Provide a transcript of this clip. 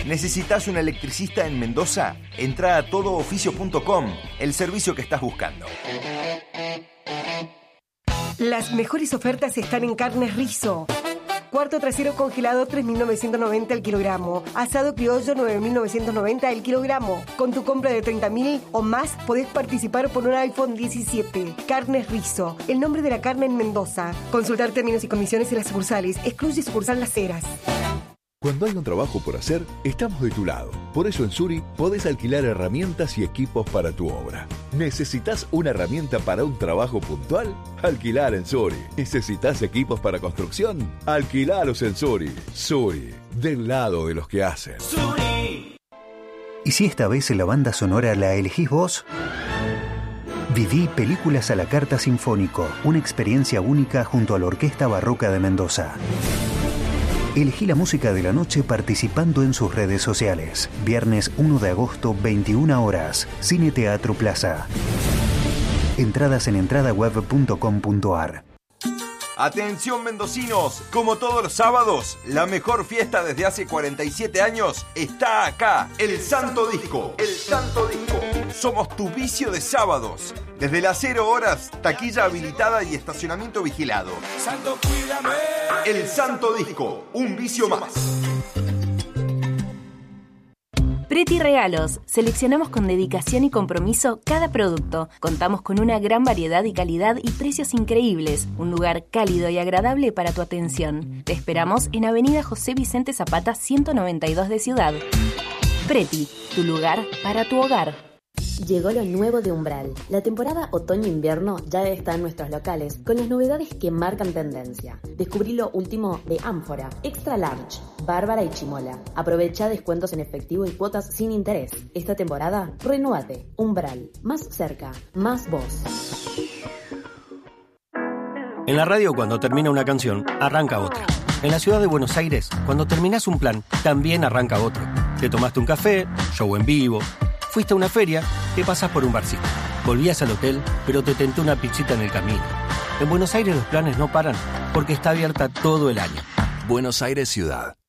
¿Necesitas un electricista en Mendoza? Entra a todooficio.com, el servicio que estás buscando. Las mejores ofertas están en Carnes Rizo. Cuarto trasero congelado 3.990 el kilogramo. Asado criollo 9.990 el kilogramo. Con tu compra de 30.000 o más podés participar por un iPhone 17. Carnes Rizo, el nombre de la carne en Mendoza. Consultar términos y condiciones en las sucursales. Excluye sucursal Las Heras. Cuando hay un trabajo por hacer, estamos de tu lado. Por eso en Suri podés alquilar herramientas y equipos para tu obra. ¿Necesitas una herramienta para un trabajo puntual? Alquilar en Suri. ¿Necesitas equipos para construcción? Alquilalos en Suri. Suri, del lado de los que hacen. Suri. ¿Y si esta vez la banda sonora la elegís vos? Viví Películas a la Carta Sinfónico, una experiencia única junto a la Orquesta Barroca de Mendoza. Elegí la música de la noche participando en sus redes sociales. Viernes 1 de agosto, 21 horas. Cine Teatro Plaza. Entradas en entradaweb.com.ar. Atención mendocinos, como todos los sábados, la mejor fiesta desde hace 47 años está acá, el Santo Disco. El Santo Disco. Somos tu vicio de sábados. Desde las 0 horas, taquilla habilitada y estacionamiento vigilado. Santo, cuídame. El Santo Disco, un vicio más. Preti Regalos. Seleccionamos con dedicación y compromiso cada producto. Contamos con una gran variedad y calidad y precios increíbles. Un lugar cálido y agradable para tu atención. Te esperamos en Avenida José Vicente Zapata 192 de Ciudad. Preti, tu lugar para tu hogar. Llegó lo nuevo de Umbral. La temporada otoño-invierno ya está en nuestros locales, con las novedades que marcan tendencia. Descubrí lo último de Ánfora, Extra Large, Bárbara y Chimola. Aprovecha descuentos en efectivo y cuotas sin interés. Esta temporada, renúvate. Umbral, más cerca, más vos. En la radio, cuando termina una canción, arranca otra. En la ciudad de Buenos Aires, cuando terminas un plan, también arranca otro. Te tomaste un café, show en vivo, fuiste a una feria, te pasás por un barcito. Volvías al hotel, pero te tentó una pizzita en el camino. En Buenos Aires los planes no paran, porque está abierta todo el año. Buenos Aires Ciudad.